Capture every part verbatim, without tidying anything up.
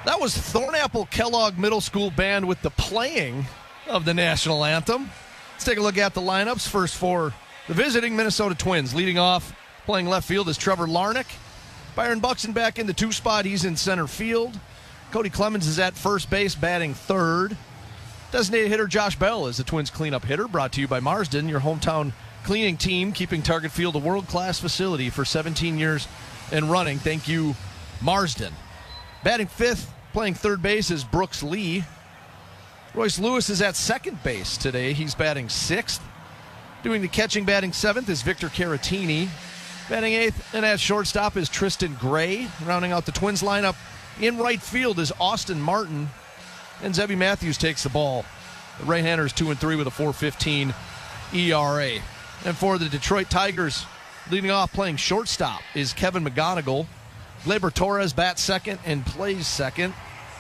That was Thornapple Kellogg Middle School Band with the playing of the national anthem. Let's take a look at the lineups. First for the visiting Minnesota Twins. Leading off, playing left field is Trevor Larnach. Byron Buxton back in the two spot. He's in center field. Cody Clemens is at first base, batting third. Designated hitter Josh Bell is the Twins cleanup hitter, brought to you by Marsden, your hometown cleaning team, keeping Target Field a world-class facility for seventeen years and running. Thank you, Marsden. Batting fifth, playing third base is Brooks Lee. Royce Lewis is at second base today. He's batting sixth. Doing the catching, batting seventh is Victor Caratini. Batting eighth, and at shortstop is Tristan Gray. Rounding out the Twins lineup in right field is Austin Martin. And Zebby Matthews takes the ball. The right-hander is two and three with a four fifteen E R A. And for the Detroit Tigers, leading off playing shortstop is Kevin McGonigal. Gleyber Torres bats second and plays second.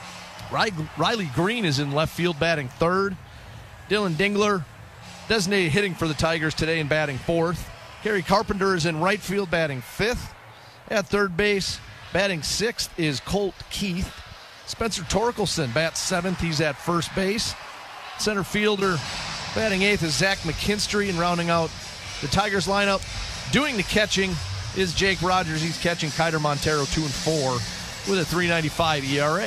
Riley Green is in left field batting third. Dylan Dingler, designated hitting for the Tigers today and batting fourth. Gary Carpenter is in right field batting fifth. At third base, batting sixth is Colt Keith. Spencer Torkelson bats seventh. He's at first base. Center fielder batting eighth is Zach McKinstry. And rounding out the Tigers lineup, doing the catching is Jake Rogers. He's catching Kiter Montero two and four with a three ninety-five E R A.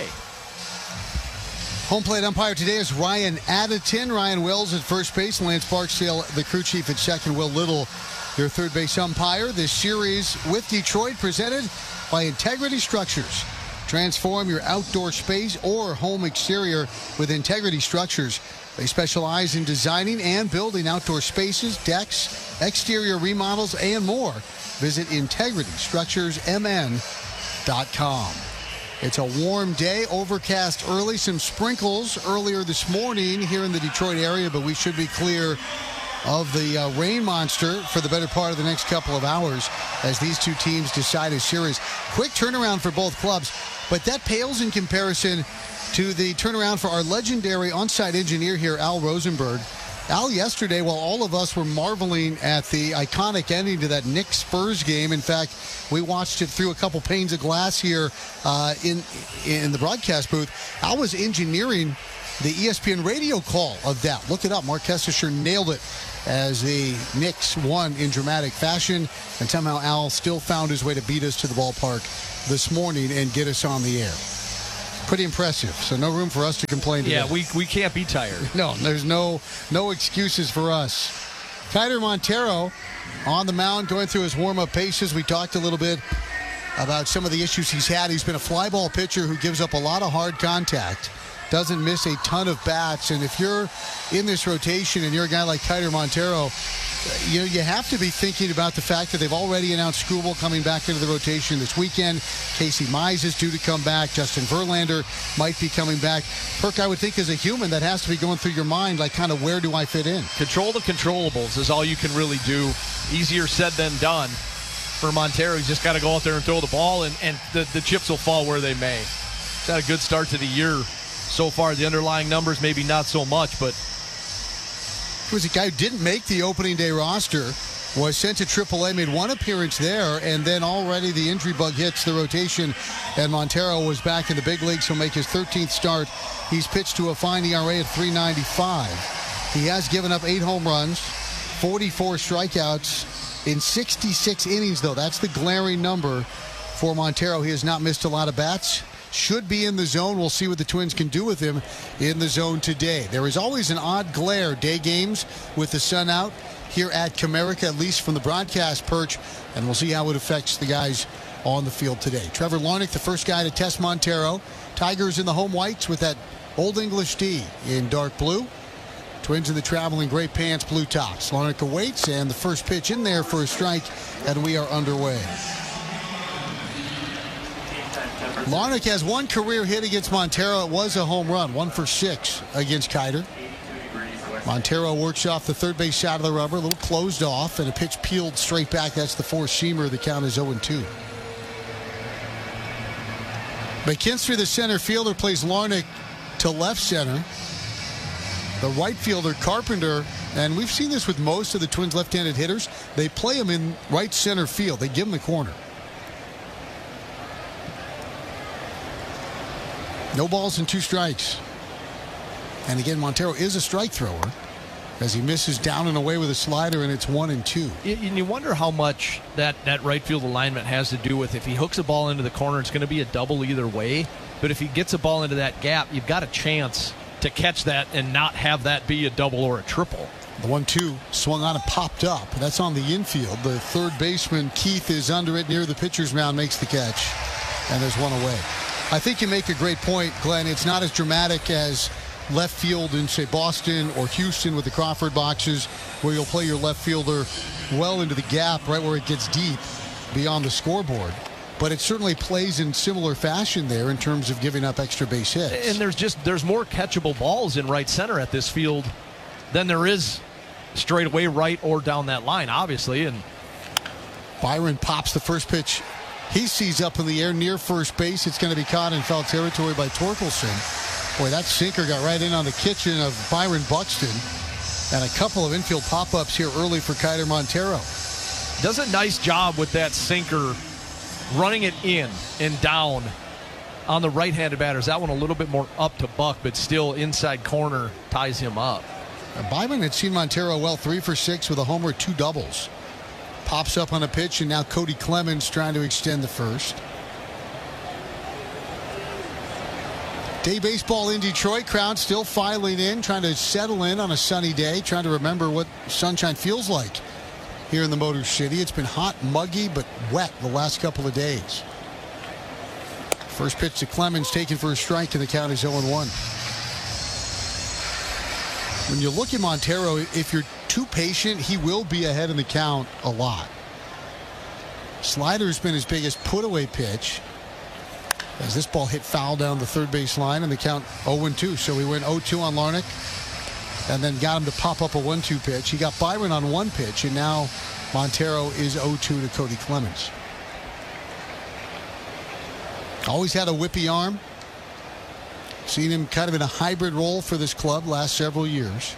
Home plate umpire today is Ryan Additon. Ryan Wells at first base. Lance Barksdale, the crew chief at second. Will Little, your third base umpire. This series with Detroit presented by Integrity Structures. Transform your outdoor space or home exterior with Integrity Structures. They specialize in designing and building outdoor spaces, decks, exterior remodels, and more. Visit integrity structures m n dot com. It's a warm day, overcast early, some sprinkles earlier this morning here in the Detroit area, but we should be clear of the uh, rain monster for the better part of the next couple of hours as these two teams decide a series. Quick turnaround for both clubs, but that pales in comparison to the turnaround for our legendary on-site engineer here, Al Rosenberg. Al, yesterday, while all of us were marveling at the iconic ending to that Knicks-Spurs game, in fact, we watched it through a couple panes of glass here uh, in in the broadcast booth. Al was engineering the E S P N radio call of that. Look it up. Mark Kestecher nailed it as the Knicks won in dramatic fashion, and somehow Al still found his way to beat us to the ballpark this morning and get us on the air. Pretty impressive. So no room for us to complain today. Yeah, we we can't be tired. No, there's no no excuses for us. Kiter Montero on the mound going through his warm-up paces. We talked a little bit about some of the issues he's had. He's been a fly ball pitcher who gives up a lot of hard contact, doesn't miss a ton of bats. And if you're in this rotation and you're a guy like Kiter Montero, you know, you have to be thinking about the fact that they've already announced Struble coming back into the rotation this weekend. Casey Mize is due to come back. Justin Verlander might be coming back. Perk, I would think as a human, that has to be going through your mind, like kind of where do I fit in? Control the controllables is all you can really do. Easier said than done for Montero. He's just got to go out there and throw the ball, and, and the, the chips will fall where they may. He's had a good start to the year so far. The underlying numbers, maybe not so much, but he was a guy who didn't make the opening day roster, was sent to triple A, made one appearance there, and then already the injury bug hits the rotation, and Montero was back in the big leagues. He'll make his thirteenth start. He's pitched to a fine E R A at three ninety-five. He has given up eight home runs, forty-four strikeouts in sixty-six innings, though. That's the glaring number for Montero. He has not missed a lot of bats. Should be in the zone. We'll see what the Twins can do with him in the zone today. There is always an odd glare day games with the sun out here at Comerica, at least from the broadcast perch, and we'll see how it affects the guys on the field today. Trevor Larnach, the first guy to test Montero. Tigers in the home whites with that Old English D in dark blue. Twins in the traveling gray pants, blue tops. Larnach awaits, and the first pitch in there for a strike, and we are underway. Larnach has one career hit against Montero. It was a home run, one for six against Kiter. Montero works off the third base side of the rubber, a little closed off, and a pitch peeled straight back. That's the four-seamer. The count is oh and two. McKinstry, the center fielder, plays Larnach to left center. The right fielder, Carpenter, and we've seen this with most of the Twins' left-handed hitters, they play him in right center field. They give him the corner. No balls and two strikes. And again, Montero is a strike thrower as he misses down and away with a slider, and it's one and two. And you wonder how much that, that right field alignment has to do with if he hooks a ball into the corner, it's going to be a double either way. But if he gets a ball into that gap, you've got a chance to catch that and not have that be a double or a triple. The one two swung on and popped up. That's on the infield. The third baseman, Keith, is under it near the pitcher's mound, makes the catch, and there's one away. I think you make a great point, Glenn. It's not as dramatic as left field in, say, Boston or Houston with the Crawford boxes, where you'll play your left fielder well into the gap right where it gets deep beyond the scoreboard. But it certainly plays in similar fashion there in terms of giving up extra base hits. And there's just there's more catchable balls in right center at this field than there is straight away right or down that line, obviously. And Byron pops the first pitch he sees up in the air near first base. It's going to be caught in foul territory by Torkelson. Boy, that sinker got right in on the kitchen of Byron Buxton. And a couple of infield pop-ups here early for Keider Montero. Does a nice job with that sinker, running it in and down on the right-handed batters. That one a little bit more up to Buck, but still inside corner ties him up. And Byron had seen Montero well, three for six with a homer, two doubles. Pops up on a pitch, and now Cody Clemens trying to extend the first. Day baseball in Detroit. Crowd still filing in, trying to settle in on a sunny day, trying to remember what sunshine feels like here in the Motor City. It's been hot, muggy, but wet the last couple of days. First pitch to Clemens, taken for a strike, and the count is oh and one. When you look at Montero, if you're too patient, he will be ahead in the count a lot. Slider's been his biggest put-away pitch, as this ball hit foul down the third base line, and the count oh and two. So he went oh two on Larnach, and then got him to pop up a one two pitch. He got Byron on one pitch, and now Montero is oh two to Cody Clemens. Always had a whippy arm. Seen him kind of in a hybrid role for this club last several years.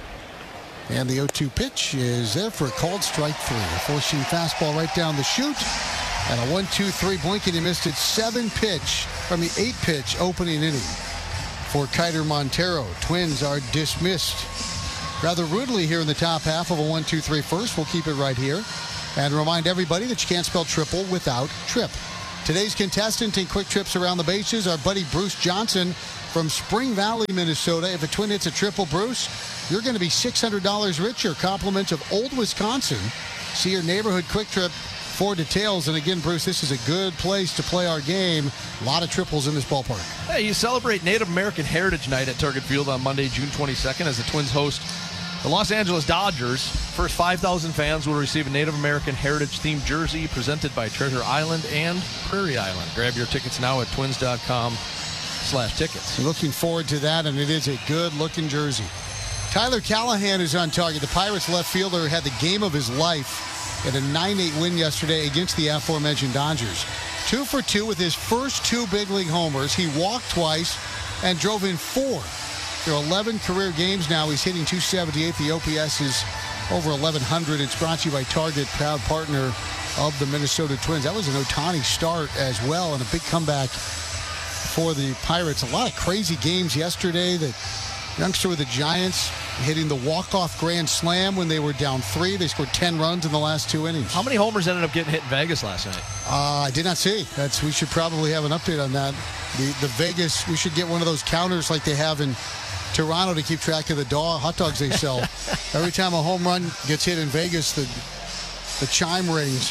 And the oh two pitch is there for a called strike three. A four-seam fastball right down the chute. And a one two three blink, and he missed it. Seven pitch, I mean eight pitch opening inning for Keider Montero. Twins are dismissed rather rudely here in the top half of a one two three first. We'll keep it right here. And remind everybody that you can't spell triple without trip. Today's contestant in Quick Trips Around the Bases, our buddy Bruce Johnson from Spring Valley, Minnesota. If a Twin hits a triple, Bruce, you're going to be six hundred dollars richer. Compliments of Old Wisconsin. See your neighborhood Quick Trip for details. And again, Bruce, this is a good place to play our game. A lot of triples in this ballpark. Hey, you celebrate Native American Heritage Night at Target Field on Monday, June twenty-second, as the Twins host the Los Angeles Dodgers. First five thousand fans will receive a Native American Heritage-themed jersey presented by Treasure Island and Prairie Island. Grab your tickets now at twins dot com slash tickets. Looking forward to that, and it is a good-looking jersey. Tyler Callahan is on target. The Pirates left fielder had the game of his life in a nine eight win yesterday against the aforementioned Dodgers. Two for two with his first two big league homers. He walked twice and drove in four. There are eleven career games now. He's hitting two seventy-eight. The O P S is over eleven hundred. It's brought to you by Target, proud partner of the Minnesota Twins. That was an Ohtani start as well, and a big comeback for the Pirates. A lot of crazy games yesterday. The youngster with the Giants hitting the walk-off grand slam when they were down three. They scored ten runs in the last two innings. How many homers ended up getting hit in Vegas last night? Uh, I did not see. That's we should probably have an update on that. The the Vegas, we should get one of those counters like they have in Toronto to keep track of the dog, hot dogs they sell. Every time a home run gets hit in Vegas, the the chime rings.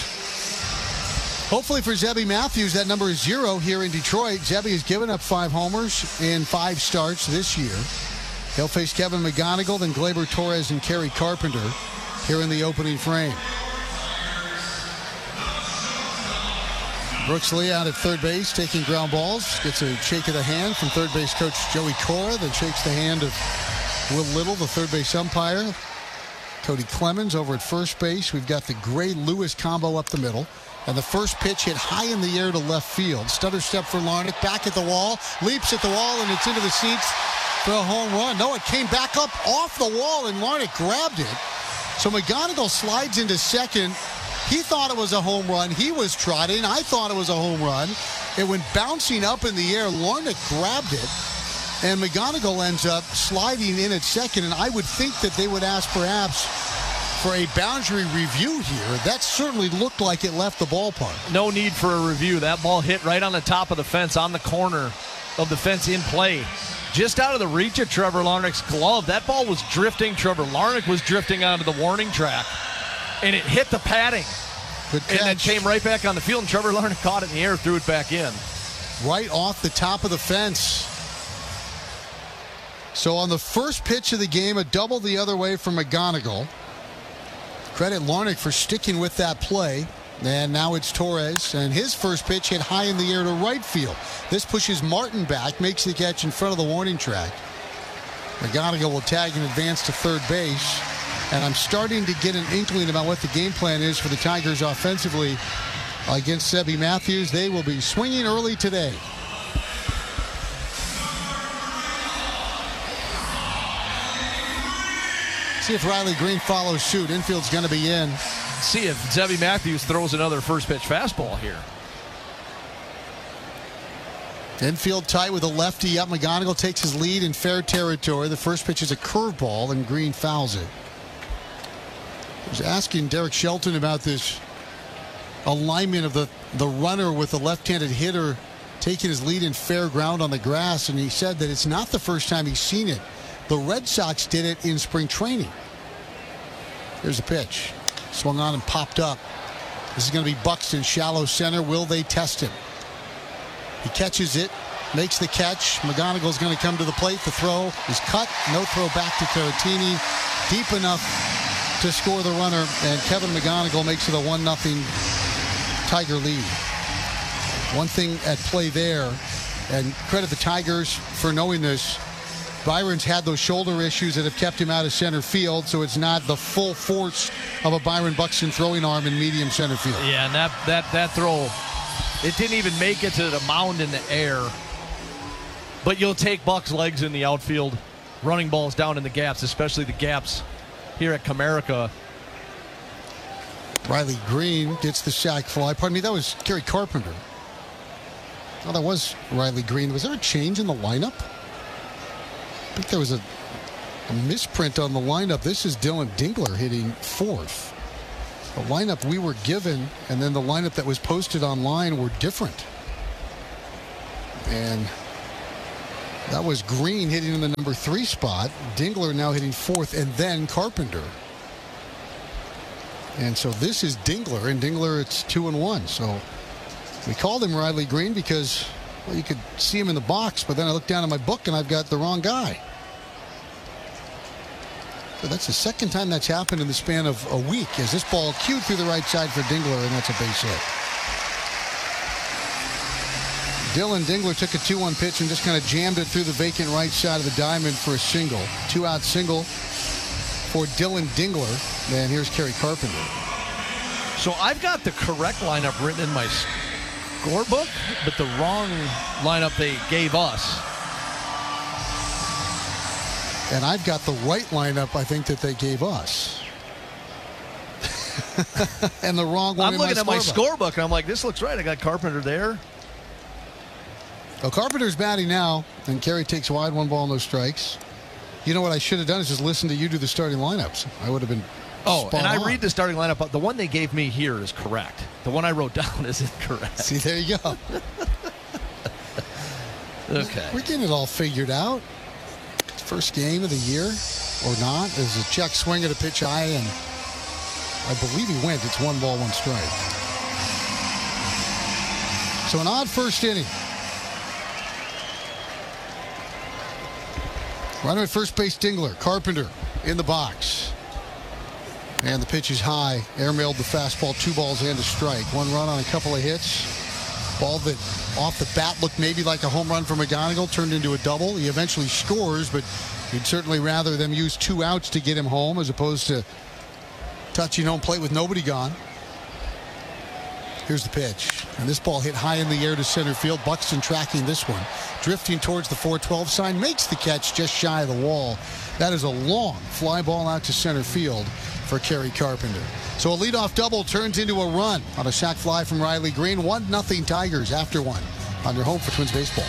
Hopefully for Zebby Matthews, that number is zero here in Detroit. Zebby has given up five homers in five starts this year. He'll face Kevin McGonigal, then Gleyber Torres and Kerry Carpenter here in the opening frame. Brooks Lee out at third base, taking ground balls. Gets a shake of the hand from third base coach Joey Cora, then shakes the hand of Will Little, the third base umpire. Cody Clemens over at first base. We've got the Gray-Lewis combo up the middle. And the first pitch hit high in the air to left field. Stutter step for Larnach, back at the wall, leaps at the wall, and it's into the seats for a home run. No, it came back up off the wall, and Larnach grabbed it. So McGonigal slides into second. He thought it was a home run. He was trotting. I thought it was a home run. It went bouncing up in the air. Larnach grabbed it, and McGonigal ends up sliding in at second. And I would think that they would ask perhaps for a boundary review here. That certainly looked like it left the ballpark. No need for a review. That ball hit right on the top of the fence, on the corner of the fence in play. Just out of the reach of Trevor Larnach's glove. That ball was drifting. Trevor Larnach was drifting onto the warning track, and it hit the padding. Good catch. And then came right back on the field, and Trevor Larnach caught it in the air, threw it back in. Right off the top of the fence. So on the first pitch of the game, a double the other way from McGonigal. Credit Larnach for sticking with that play. And now it's Torres, and his first pitch hit high in the air to right field. This pushes Martin back, makes the catch in front of the warning track. McGonigal will tag and advance to third base. And I'm starting to get an inkling about what the game plan is for the Tigers offensively against Sebby Matthews. They will be swinging early today. See if Riley Green follows suit. Infield's going to be in. See if Sebby Matthews throws another first pitch fastball here. Infield tight with a lefty up. McGonigal takes his lead in fair territory. The first pitch is a curveball, and Green fouls it. I was asking Derek Shelton about this alignment of the, the runner with the left-handed hitter taking his lead in fair ground on the grass, and he said that it's not the first time he's seen it. The Red Sox did it in spring training. Here's a pitch. Swung on and popped up. This is going to be Buxton, shallow center. Will they test him? He catches it, makes the catch. McGonigal's going to come to the plate. The throw is cut. No throw back to Caratini. Deep enough to score the runner, and Kevin McGonigal makes it a one nothing Tiger lead. One thing at play there, and credit the Tigers for knowing this. Byron's had those shoulder issues that have kept him out of center field, so it's not the full force of a Byron Buxton throwing arm in medium center field. Yeah, and that, that, that throw, it didn't even make it to the mound in the air. But you'll take Buck's legs in the outfield, running balls down in the gaps, especially the gaps here at Comerica. Riley Green gets the sac fly. Pardon me, that was Kerry Carpenter. Oh, that was Riley Green. Was there a change in the lineup? I think there was a, a misprint on the lineup. This is Dylan Dingler hitting fourth. The lineup we were given and then the lineup that was posted online were different. And that was Green hitting in the number three spot. Dingler now hitting fourth, and then Carpenter. And so this is Dingler, and Dingler, it's two and one. So we called him Riley Green because, well, you could see him in the box, but then I looked down at my book and I've got the wrong guy. So that's the second time that's happened in the span of a week, as this ball cued through the right side for Dingler, and that's a base hit. Dylan Dingler took a two one pitch and just kind of jammed it through the vacant right side of the diamond for a single. Two-out single for Dylan Dingler. And here's Kerry Carpenter. So I've got the correct lineup written in my scorebook, but the wrong lineup they gave us. And I've got the right lineup, I think, that they gave us. And the wrong one I'm in looking my at my scorebook. scorebook, and I'm like, this looks right. I got Carpenter there. Well, Carpenter's batting now, and Kerry takes wide, one ball, no strikes. You know what I should have done is just listen to you do the starting lineups. I would have been Oh, spot and I on. read the starting lineup. The one they gave me here is correct. The one I wrote down is incorrect. See, there you go. Okay. We're getting it all figured out. First game of the year, or not. There's a check swing at a pitch high, and I believe he went. It's one ball, one strike. So an odd first inning. Runner at first base, Dingler. Carpenter in the box. And the pitch is high. Airmailed the fastball, two balls and a strike. One run on a couple of hits. Ball that off the bat looked maybe like a home run for McGonigal, turned into a double. He eventually scores, but you'd certainly rather them use two outs to get him home as opposed to touching home plate with nobody gone. Here's the pitch. And this ball hit high in the air to center field. Buxton tracking this one. Drifting towards the four twelve sign. Makes the catch just shy of the wall. That is a long fly ball out to center field for Kerry Carpenter. So a leadoff double turns into a run on a sac fly from Riley Green. one nothing Tigers after one. on your home for Twins baseball.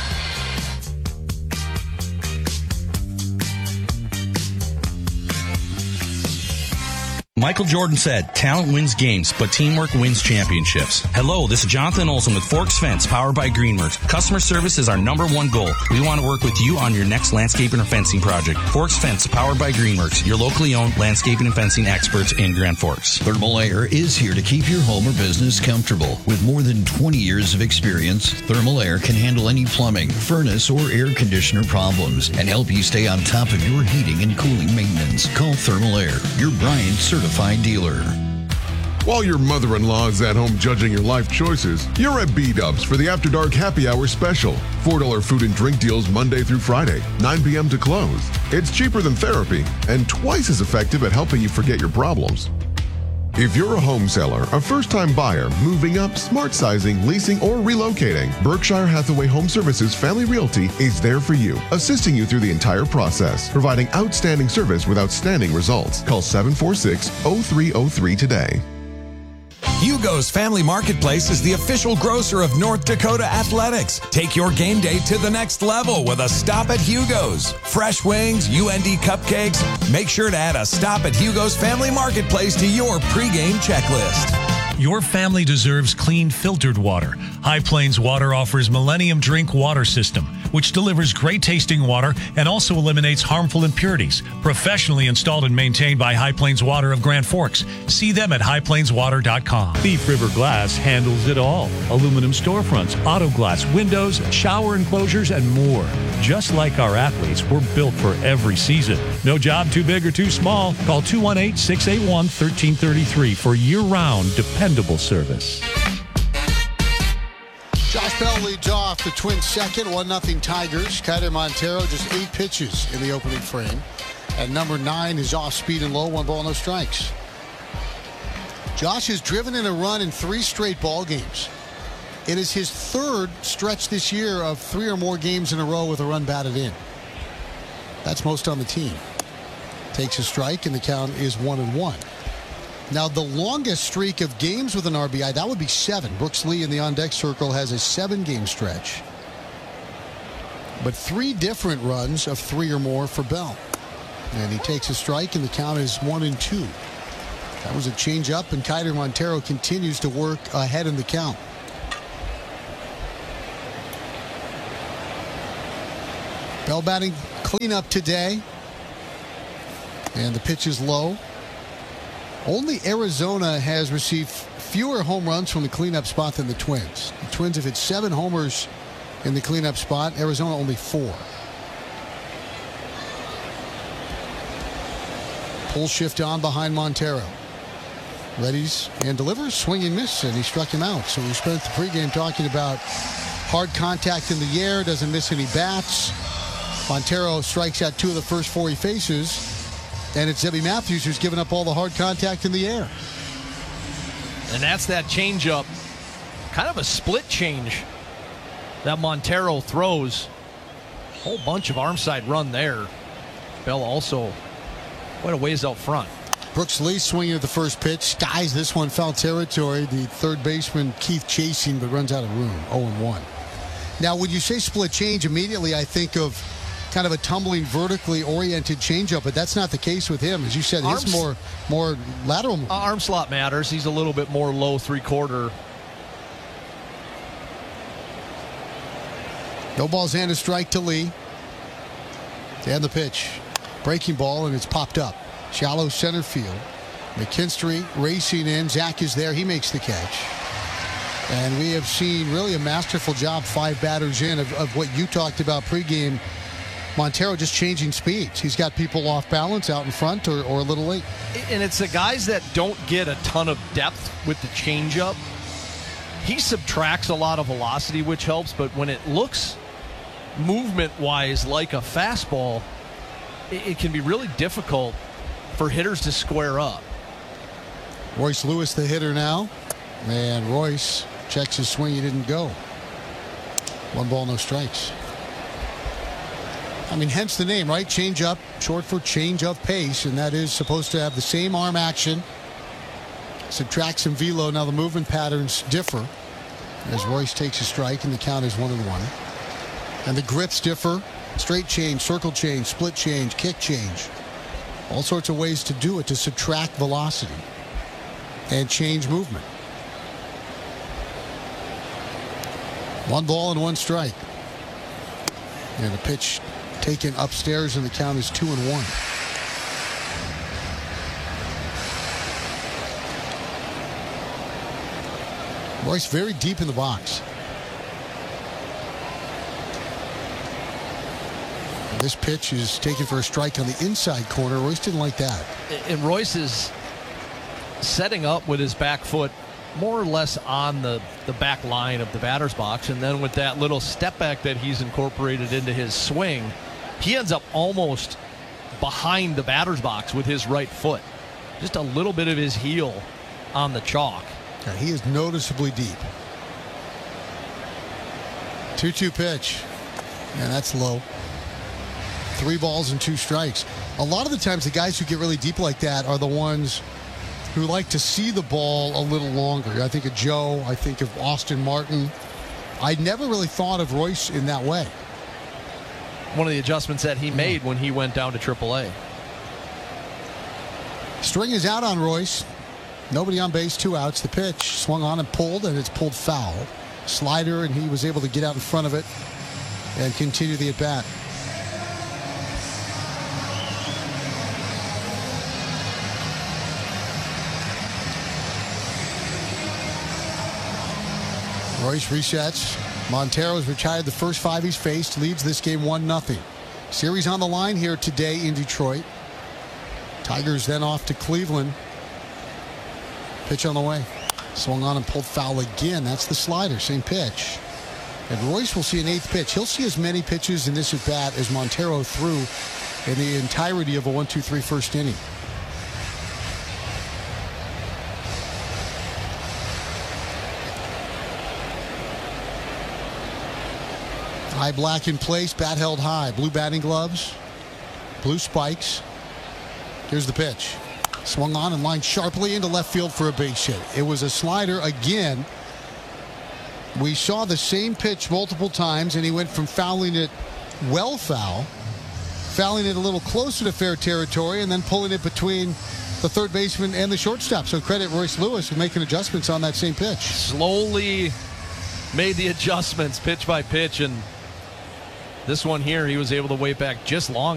Michael Jordan said, talent wins games, but teamwork wins championships. Hello, this is Jonathan Olson with Forks Fence, powered by Greenworks. Customer service is our number one goal. We want to work with you on your next landscaping or fencing project. Forks Fence, powered by Greenworks, your locally owned landscaping and fencing experts in Grand Forks. Thermal Air is here to keep your home or business comfortable. With more than twenty years of experience, Thermal Air can handle any plumbing, furnace, or air conditioner problems and help you stay on top of your heating and cooling maintenance. Call Thermal Air, your Bryant certified dealer. While your mother-in-law is at home judging your life choices, you're at B-Dubs for the After Dark Happy Hour Special. four dollars food and drink deals Monday through Friday, nine p.m. to close. It's cheaper than therapy and twice as effective at helping you forget your problems. If you're a home seller, a first-time buyer, moving up, smart sizing, leasing, or relocating, Berkshire Hathaway Home Services Family Realty is there for you, assisting you through the entire process, providing outstanding service with outstanding results. Call seven four six, oh three oh three today. Hugo's Family Marketplace is the official grocer of North Dakota Athletics. Take your game day to the next level with a stop at Hugo's. Fresh wings, U N D cupcakes. Make sure to add a stop at Hugo's Family Marketplace to your pregame checklist. Your family deserves clean, filtered water. High Plains Water offers Millennium Drink Water System, which delivers great tasting water and also eliminates harmful impurities. Professionally installed and maintained by High Plains Water of Grand Forks. See them at high plains water dot com. Thief River Glass handles it all. Aluminum storefronts, auto glass, windows, shower enclosures, and more. Just like our athletes, we're built for every season. No job too big or too small. Call two one eight, six eight one, one three three three for year-round dependable service. Josh Bell leads off the Twins second, one nothing Tigers. Kaiser Montero just eight pitches in the opening frame. And number nine is off speed and low, one ball, no strikes. Josh has driven in a run in three straight ball games. It is his third stretch this year of three or more games in a row with a run batted in. That's most on the team. Takes a strike, and the count is one and one. Now, the longest streak of games with an R B I, that would be seven. Brooks Lee in the on-deck circle has a seven-game stretch. But three different runs of three or more for Bell. And he takes a strike, and the count is one and two. That was a change-up, and Kaiser Montero continues to work ahead in the count. Bell batting cleanup today. And the pitch is low. Only Arizona has received fewer home runs from the cleanup spot than the Twins. The Twins have hit seven homers in the cleanup spot. Arizona only four. Pull shift on behind Montero. Readies and delivers. Swing and miss, and he struck him out. So we spent the pregame talking about hard contact in the air. Doesn't miss any bats. Montero strikes out two of the first four he faces. And it's Zebby Matthews who's given up all the hard contact in the air. And that's that changeup. Kind of a split change that Montero throws. A whole bunch of arm side run there. Bell also quite a ways out front. Brooks Lee swinging at the first pitch. Skies this one, foul territory. The third baseman, Keith, chasing, but runs out of room. oh and one. Now, when you say split change, immediately I think of kind of a tumbling, vertically oriented changeup, but that's not the case with him. As you said, Arms, he's more more lateral. Uh, arm slot matters. He's a little bit more low three-quarter. No balls and a strike to Lee. And the pitch. Breaking ball, and it's popped up. Shallow center field. McKinstry racing in. Zach is there. He makes the catch. And we have seen really a masterful job, five batters in, of, of what you talked about pregame. Montero just changing speeds. He's got people off balance out in front or, or a little late. And it's the guys that don't get a ton of depth with the changeup. He subtracts a lot of velocity, which helps, but when it looks movement-wise like a fastball, it, it can be really difficult for hitters to square up. Royce Lewis, the hitter now. And Royce checks his swing. He didn't go. One ball, no strikes. I mean, hence the name, right? Change up, short for change of pace, and that is supposed to have the same arm action. Subtract some velo. Now the movement patterns differ. as Royce takes a strike and the count is one and one. And the grips differ. Straight change, circle change, split change, kick change. All sorts of ways to do it to subtract velocity and change movement. One ball and one strike. And a pitch taken upstairs and the count is two and one. Royce very deep in the box. This pitch is taken for a strike on the inside corner. Royce didn't like that. And Royce is setting up with his back foot more or less on the, the back line of the batter's box. And then with that little step back that he's incorporated into his swing, he ends up almost behind the batter's box with his right foot. Just a little bit of his heel on the chalk. Yeah, he is noticeably deep. two two pitch. And that's low. Three balls and two strikes. A lot of the times the guys who get really deep like that are the ones who like to see the ball a little longer. I think of Joe. I think of Austin Martin. I never really thought of Royce in that way. One of the adjustments that he made when he went down to triple A. String is out on Royce. Nobody on base, two outs. The pitch swung on and pulled, and it's pulled foul. Slider, and he was able to get out in front of it and continue the at-bat. Royce resets. Montero's retired the first five he's faced, leads this game one nothing. Series on the line here today in Detroit. Tigers then off to Cleveland. Pitch on the way. Swung on and pulled foul again. That's the slider, same pitch. And Royce will see an eighth pitch. He'll see as many pitches in this at bat as Montero threw in the entirety of a one two three first inning. Eye black in place, bat held high. Blue batting gloves, blue spikes. Here's the pitch. Swung on and lined sharply into left field for a base hit. It was a slider again. We saw the same pitch multiple times, and he went from fouling it well foul, fouling it a little closer to fair territory, and then pulling it between the third baseman and the shortstop. So credit Royce Lewis for making adjustments on that same pitch. Slowly made the adjustments pitch by pitch, and this one here he was able to wait back just long